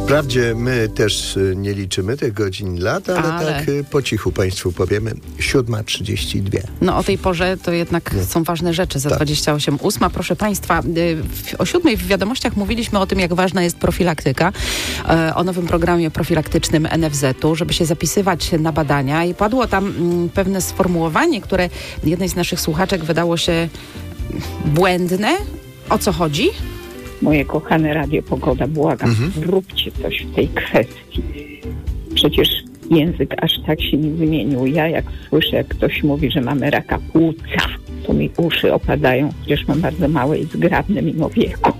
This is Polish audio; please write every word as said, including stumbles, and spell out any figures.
Wprawdzie my też nie liczymy tych godzin lat, ale, ale... tak po cichu Państwu powiemy. siódma trzydzieści dwa. No o tej porze to jednak no. są ważne rzeczy. Za tak. dwadzieścia osiem ósma. Proszę Państwa, w, o siódmej w wiadomościach mówiliśmy o tym, jak ważna jest profilaktyka. E, o nowym programie profilaktycznym N F Z u, żeby się zapisywać na badania. I padło tam m, pewne sformułowanie, które jednej z naszych słuchaczek wydało się błędne. O co chodzi? Moje kochane Radio Pogoda, błagam, mhm. zróbcie coś w tej kwestii. Przecież język aż tak się nie zmienił. Ja jak słyszę, jak ktoś mówi, że mamy raka płuca, to mi uszy opadają, chociaż mam bardzo małe i zgrabne mimo wieku.